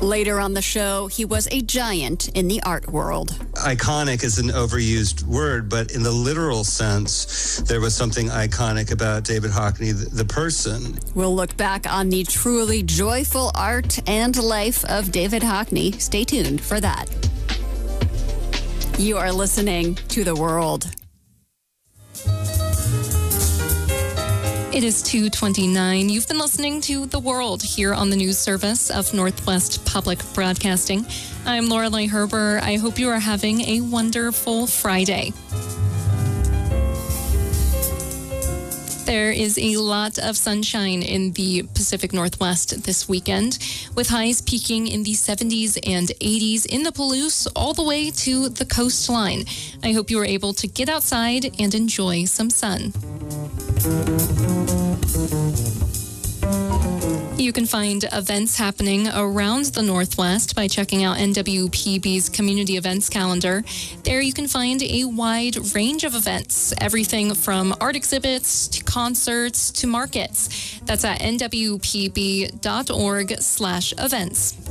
Later on the show, he was a giant in the art world. Iconic is an overused word, but in the literal sense, there was something iconic about David Hockney, the person. We'll look back on the truly joyful art and life of David Hockney. Stay tuned for that. You are listening to The World. It is 2:29. You've been listening to The World here on the news service of Northwest Public Broadcasting. I'm Lorelei Herber. I hope you are having a wonderful Friday. There is a lot of sunshine in the Pacific Northwest this weekend, with highs peaking in the 70s and 80s in the Palouse all the way to the coastline. I hope you are able to get outside and enjoy some sun. You can find events happening around the Northwest by checking out NWPB's community events calendar. There you can find a wide range of events, everything from art exhibits to concerts to markets. That's at nwpb.org/events.